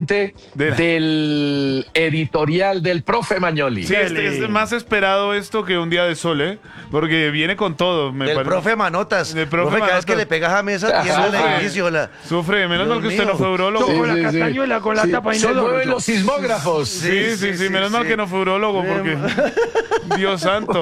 precisamente del editorial del profe Magnoli. Sí, es más esperado esto que un día de sol, ¿eh? Porque viene con todo. Del profe Manotas. Del profe Cada vez Manotas. que le pegas a mesa, tiene el edificio. Sufre, menos mal que usted no fue urólogo. Con la castañuela, con la tapa Se inodoro. mueven los sismógrafos. Sí, menos mal que no fue urólogo, porque... Dios santo.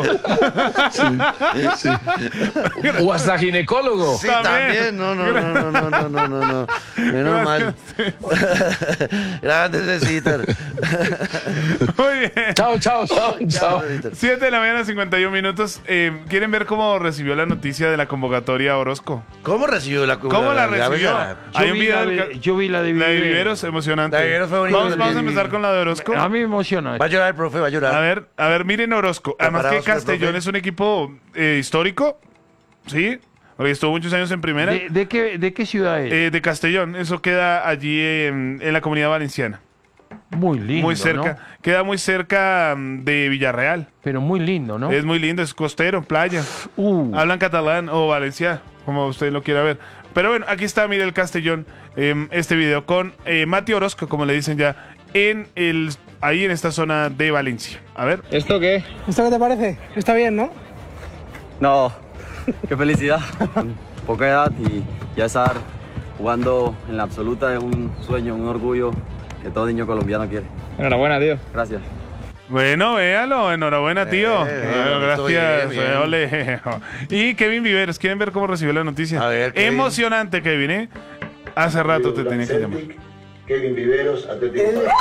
O hasta ginecólogo. Sí, también. No. Menos mal. Gracias, necesitar. Muy bien. Chao. 7 de la mañana, 51 minutos. ¿Quieren ver cómo recibió la noticia de la convocatoria a Orozco? ¿Cómo recibió la ¿Cómo la recibió? Hay un video Yo vi la de La de Viveros. Viveros, emocionante. La de Viveros fue bonito Vamos a también. empezar con la de Orozco. A mí me emociona. Va a llorar el profe, va a llorar. A ver, miren Orozco. Además que Preparados, Castellón profe. es un equipo histórico, ¿sí? Porque estuvo muchos años en primera. ¿De qué ciudad es? De Castellón, eso queda allí en la Comunidad Valenciana. Muy lindo, Muy cerca. ¿no? Queda muy cerca de Villarreal. Pero muy lindo, ¿no? Es muy lindo, es costero, playa. Hablan catalán o valenciano, como usted lo quiera ver. Pero bueno, aquí está, mire el Castellón, este video con Mati Orozco, como le dicen ya, ahí en esta zona de Valencia. A ver. ¿Esto qué? ¿Esto qué te parece? Está bien, ¿no? No, qué felicidad. Poca edad y ya estar jugando en la absoluta es un sueño, un orgullo que todo niño colombiano quiere. Enhorabuena, tío. Gracias. Bueno, véalo, enhorabuena, tío. Gracias, bien. ole. Y Kevin Viveros, ¿quieren ver cómo recibió la noticia? A ver, Kevin. Emocionante, Kevin, ¿eh? Hace rato te tenía que llamar. Kevin Viveros, Atlético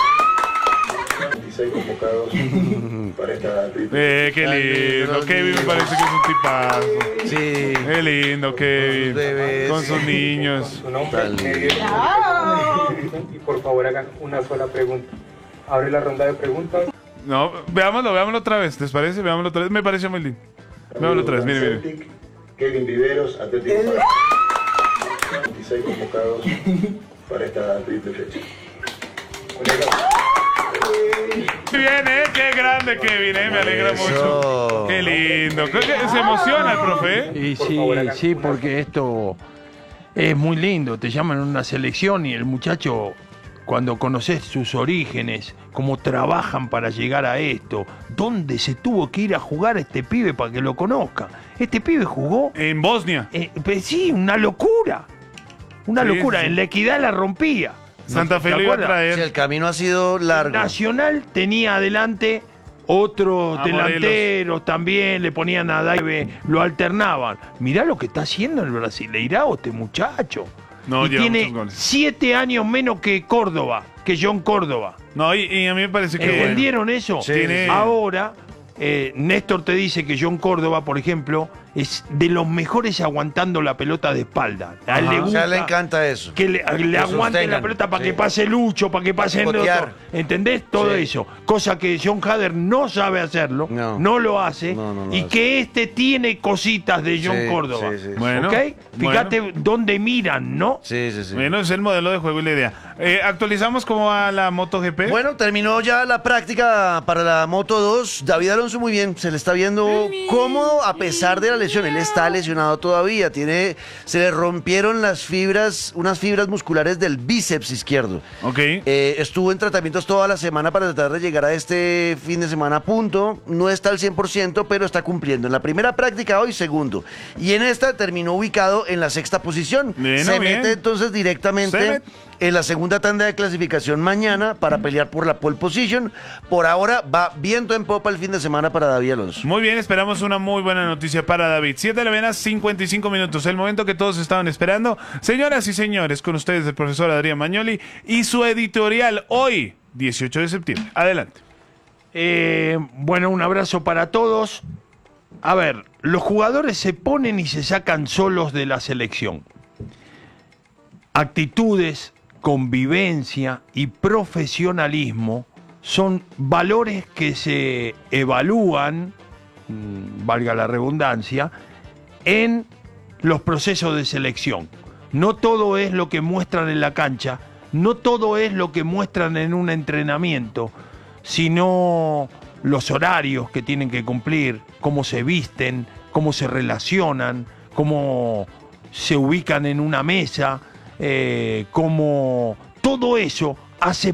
26 convocados para esta triple. Qué lindo. Kevin me parece que es un tipazo. Sí. Qué lindo, Kevin. Con sus bebés. Con sus niños. Su nombre, Tan medio y por favor hagan una sola pregunta. Abre la ronda de preguntas. No, veámoslo otra vez, ¿les parece? Veámoslo otra vez. Me pareció muy lindo. Veámoslo otra vez, mire. Celtic, Kevin Viveros, Atlético 26 convocados para esta triple fecha. Muy bien, qué grande Kevin, me alegra mucho. Qué lindo. Creo que se emociona el profe. Y sí, porque esto es muy lindo. Te llaman a una selección y el muchacho, cuando conoces sus orígenes, cómo trabajan para llegar a esto, dónde se tuvo que ir a jugar este pibe para que lo conozca. Este pibe jugó... En Bosnia. Pues sí, una locura. Una Sí, locura. sí. En la Equidad la rompía. Santa Fe ¿Te lo iba a acuerdas? Sí, traer. el camino ha sido largo. Nacional tenía adelante otros A delanteros también, le ponían a Daive, lo alternaban. Mirá lo que está haciendo el Brasileirao este muchacho. No, y lleva tiene muchos goles. 7 años menos que Córdoba, que John Córdoba. No, y a mí me parece que... ¿Entendieron eso? Sí, Tiene- Ahora, Néstor te dice que John Córdoba, por ejemplo, es de los mejores aguantando la pelota de espalda. A él le O gusta sea, le encanta eso. que le aguante sostengan, la pelota para sí. que pase Lucho, para que pase el otro. Picotear. ¿Entendés? Todo Sí. eso. Cosa que John Hader no sabe hacerlo, No. no lo hace, No lo y hace. que este tiene cositas de John Sí, Córdoba. sí, sí. Bueno, ¿Ok? Fíjate bueno. dónde miran, ¿no? Sí. Bueno, es el modelo de juego y la idea. ¿Actualizamos cómo va la MotoGP? Bueno, terminó ya la práctica para la Moto 2. David Alonso muy bien, se le está viendo cómodo a pesar de la lesión. Él está lesionado todavía, se le rompieron unas fibras musculares del bíceps izquierdo. Ok. Estuvo en tratamientos toda la semana para tratar de llegar a este fin de semana a punto. No está al 100%, pero está cumpliendo. En la primera práctica hoy, segundo. Y en esta terminó ubicado en la 6ª posición. Bueno, se bien. mete entonces directamente Se mete. en la segunda tanda de clasificación mañana para pelear por la pole position. Por ahora va viento en popa el fin de semana para David Alonso. Muy bien, esperamos una muy buena noticia para David. 7 de la mañana, 55 minutos. El momento que todos estaban esperando. Señoras y señores, con ustedes el profesor Adrián Magnoli y su editorial hoy, 18 de septiembre. Adelante. Bueno, un abrazo para todos. A ver, los jugadores se ponen y se sacan solos de la selección. Actitudes, convivencia y profesionalismo son valores que se evalúan, valga la redundancia, en los procesos de selección. No todo es lo que muestran en la cancha, no todo es lo que muestran en un entrenamiento, sino los horarios que tienen que cumplir, cómo se visten, cómo se relacionan, cómo se ubican en una mesa, cómo todo eso hace